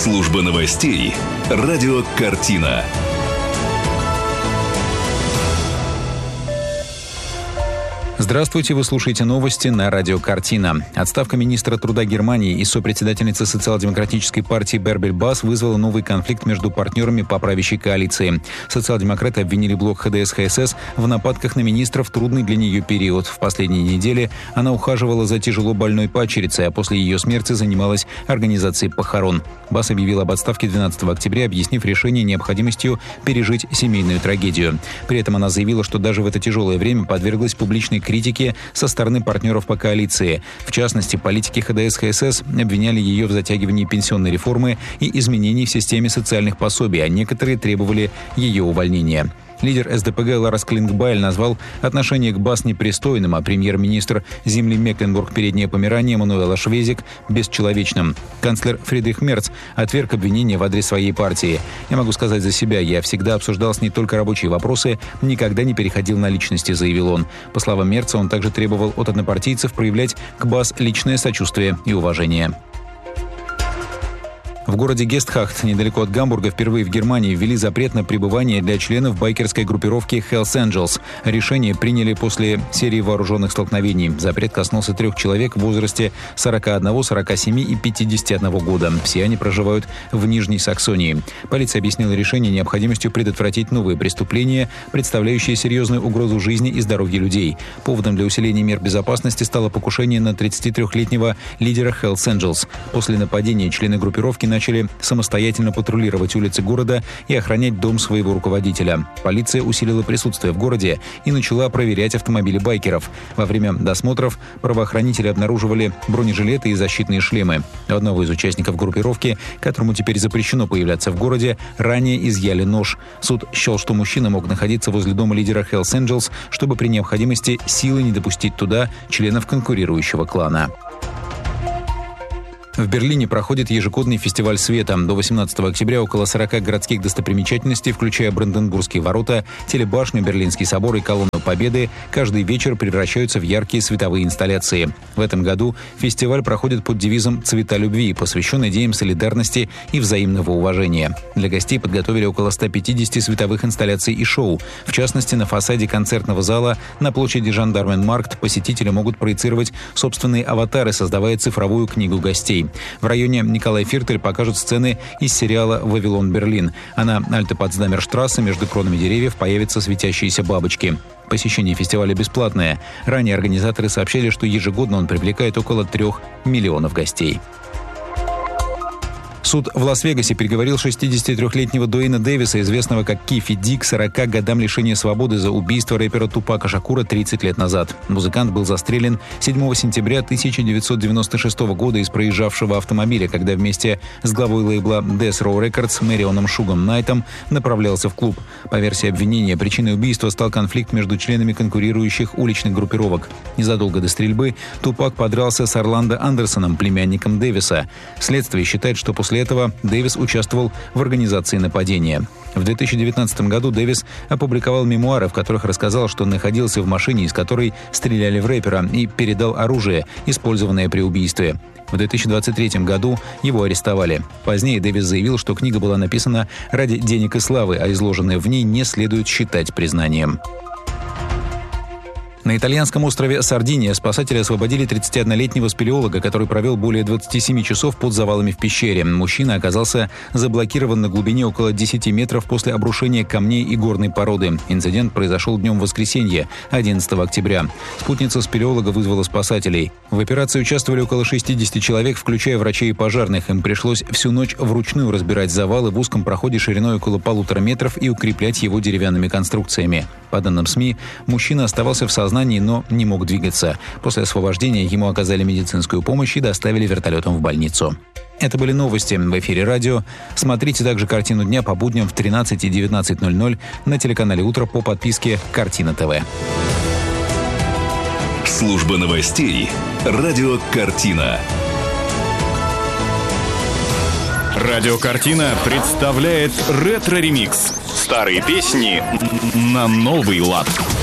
Служба новостей. Радио «Картина». Здравствуйте, вы слушаете новости на радио «Картина». Отставка министра труда Германии и сопредседательницы социал-демократической партии Бербель Бас вызвала новый конфликт между партнерами по правящей коалиции. Социал-демократы обвинили блок ХДС-ХСС в нападках на министра в трудный для нее период. В последние недели она ухаживала за тяжело больной падчерицей, а после ее смерти занималась организацией похорон. Бас объявил об отставке 12 октября, объяснив решение необходимостью пережить семейную трагедию. При этом она заявила, что даже в это тяжелое время подверглась публичной критики со стороны партнеров по коалиции. В частности, политики ХДС-ХСС обвиняли ее в затягивании пенсионной реформы и изменений в системе социальных пособий, а некоторые требовали ее увольнения. Лидер СДПГ Ларас Клингбайль назвал отношение к Бас непристойным, а премьер-министр земли Мекленбург-Переднее Померания Мануэла Швезик – бесчеловечным. Канцлер Фридрих Мерц отверг обвинения в адрес своей партии. «Я могу сказать за себя, я всегда обсуждал с ней только рабочие вопросы, никогда не переходил на личности», – заявил он. По словам Мерца, он также требовал от однопартийцев проявлять к Бас личное сочувствие и уважение. В городе Гестхахт, недалеко от Гамбурга, впервые в Германии ввели запрет на пребывание для членов байкерской группировки Hells Angels. Решение приняли после серии вооруженных столкновений. Запрет коснулся 3 человек в возрасте 41, 47 и 51 года. Все они проживают в Нижней Саксонии. Полиция объяснила решение необходимостью предотвратить новые преступления, представляющие серьезную угрозу жизни и здоровью людей. Поводом для усиления мер безопасности стало покушение на 33-летнего лидера Hells Angels. После нападения члены группировки начали самостоятельно патрулировать улицы города и охранять дом своего руководителя. Полиция усилила присутствие в городе и начала проверять автомобили байкеров. Во время досмотров правоохранители обнаруживали бронежилеты и защитные шлемы. У одного из участников группировки, которому теперь запрещено появляться в городе, ранее изъяли нож. Суд счел, что мужчина мог находиться возле дома лидера Hells Angels, чтобы при необходимости силой не допустить туда членов конкурирующего клана. В Берлине проходит ежегодный фестиваль света. До 18 октября около 40 городских достопримечательностей, включая Бранденбургские ворота, телебашню, Берлинский собор и колонну Победы, каждый вечер превращаются в яркие световые инсталляции. В этом году фестиваль проходит под девизом «Цвета любви», посвящен идеям солидарности и взаимного уважения. Для гостей подготовили около 150 световых инсталляций и шоу. В частности, на фасаде концертного зала на площади Жандарменмаркт посетители могут проецировать собственные аватары, создавая цифровую книгу гостей. В районе Николай Фиртель покажут сцены из сериала «Вавилон Берлин», а на Альте-Потсдамерштрассе между кронами деревьев появятся светящиеся бабочки. Посещение фестиваля бесплатное. Ранее организаторы сообщали, что ежегодно он привлекает около 3 миллионов гостей. Суд в Лас-Вегасе приговорил 63-летнего Дуэйна Дэвиса, известного как Кифи Ди, к 40 годам лишения свободы за убийство рэпера Тупака Шакура 30 лет назад. Музыкант был застрелен 7 сентября 1996 года из проезжавшего автомобиля, когда вместе с главой лейбла Death Row Records Мэрионом Шугом Найтом направлялся в клуб. По версии обвинения, причиной убийства стал конфликт между членами конкурирующих уличных группировок. Незадолго до стрельбы Тупак подрался с Орландо Андерсоном, племянником Дэвиса. Следствие считает, что после этого Дэвис участвовал в организации нападения. В 2019 году Дэвис опубликовал мемуары, в которых рассказал, что находился в машине, из которой стреляли в рэпера, и передал оружие, использованное при убийстве. В 2023 году его арестовали. Позднее Дэвис заявил, что книга была написана ради денег и славы, а изложенное в ней не следует считать признанием. На итальянском острове Сардиния спасатели освободили 31-летнего спелеолога, который провел более 27 часов под завалами в пещере. Мужчина оказался заблокирован на глубине около 10 метров после обрушения камней и горной породы. Инцидент произошел днем воскресенья, 11 октября. Спутница спелеолога вызвала спасателей. В операции участвовали около 60 человек, включая врачей и пожарных. Им пришлось всю ночь вручную разбирать завалы в узком проходе шириной около 1,5 метров и укреплять его деревянными конструкциями. По данным СМИ, мужчина оставался в сознании, но не мог двигаться. После освобождения ему оказали медицинскую помощь и доставили вертолетом в больницу. Это были новости в эфире радио. Смотрите также «Картину дня» по будням в 13 и 19:00 на телеканале «Утро» по подписке «Картина ТВ». Служба новостей. Радио «Картина». Радио «Картина» представляет ретро-ремикс. Старые песни на новый лад.